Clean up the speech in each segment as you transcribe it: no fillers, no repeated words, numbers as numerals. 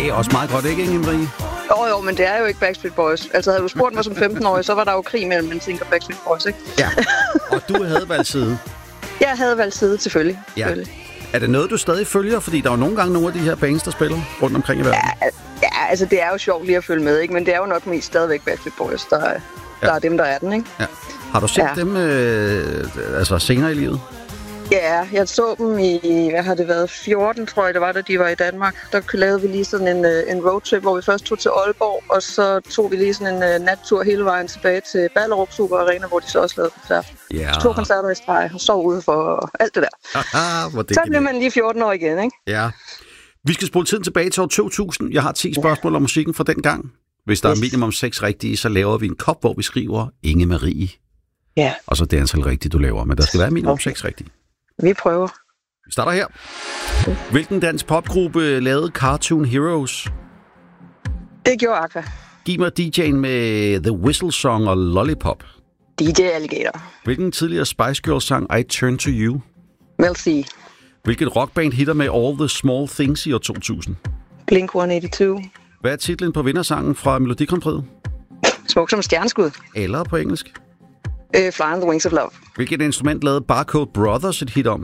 Det er også meget godt, ikke, Inge Marie? Jo, men det er jo ikke Backstreet Boys. Altså, havde du spurgt mig som 15-årig, så var der jo krig mellem NSYNC og Backstreet Boys, ikke? Ja, og du havde valgt side. Jeg havde valgt side, selvfølgelig. Ja. Er det noget, du stadig følger? Fordi der er jo nogle gange nogle af de her bands, der spiller rundt omkring i verden. Ja, altså, det er jo sjovt lige at følge med, ikke? Men det er jo nok mest stadigvæk Backstreet Boys, der er dem, der er den, ikke? Ja. Har du set dem senere i livet? Ja, jeg så dem i, hvad har det været, 14, tror jeg, det var, da de var i Danmark. Der lavede vi lige sådan en roadtrip, hvor vi først tog til Aalborg, og så tog vi lige sådan en nattur hele vejen tilbage til Ballerup Super Arena, hvor de så også lavede koncert. Ja. 2 koncerter i streg, og sov ude for alt det der. Så bliver man lige 14 år igen, ikke? Ja. Vi skal spole tiden tilbage til år 2000. Jeg har 10 spørgsmål om musikken fra den gang. Hvis der er minimum 6 rigtige, så laver vi en kop, hvor vi skriver Inge Marie. Ja. Og så det antal rigtige, du laver. Men der skal være minimum 6 rigtige. Vi prøver. Vi starter her. Hvilken dansk popgruppe lavede Cartoon Heroes? Det gjorde Aqua. Giv mig DJ'en med The Whistle Song og Lollipop. DJ Alligator. Hvilken tidligere Spice Girls sang I Turn to You? Mel C. Hvilket rockband hitter med All the Small Things i år 2000? Blink-182. Hvad er titlen på vindersangen fra Melodi Grand Prix? Smuk som stjerneskud. Eller på engelsk? Fly on the Wings of Love. Hvilket instrument lavede Barcode Brothers et hit om?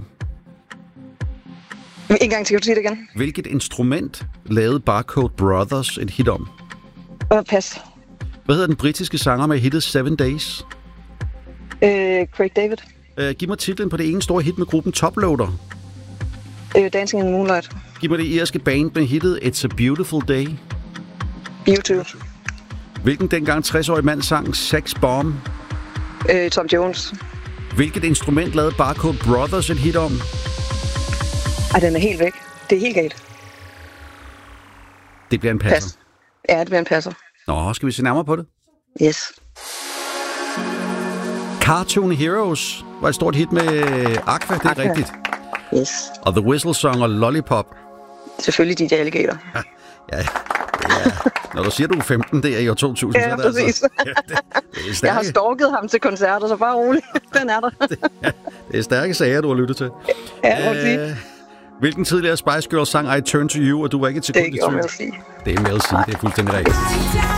En gang til, kan du sige det igen? Hvilket instrument lavede Barcode Brothers et hit om? Pas. Hvad hedder den britiske sanger med hittet 7 Days? Craig David. Giv mig titlen på det ene store hit med gruppen Toploader. Dancing in the Moonlight. Giv mig det irske band med hittet It's a Beautiful Day. U2. Hvilken dengang 60-årig mand sang Sex Bomb? Tom Jones. Hvilket instrument lavede Barcode Brothers et hit om? Den er helt væk. Det er helt galt. Det bliver en passer. Pas. Ja, det bliver en passer. Nå, skal vi se nærmere på det? Yes. Cartoon Heroes var et stort hit med Aqua, det er rigtigt. Yes. Og The Whistle Song og Lollipop. Selvfølgelig DJ Alligator. Ja. Når du siger, du er 15 der i år 2000, ja, så er det præcis. det er jeg har stalket ham til koncerter, så bare roligt. Den er der. Det er stærke sager, du har lyttet til. Ja, må sige. Hvilken tidligere Spice Girls sang I Turn to You, og du var ikke til det er Mel C. Det er Mel C, det er fuldstændig rigtigt.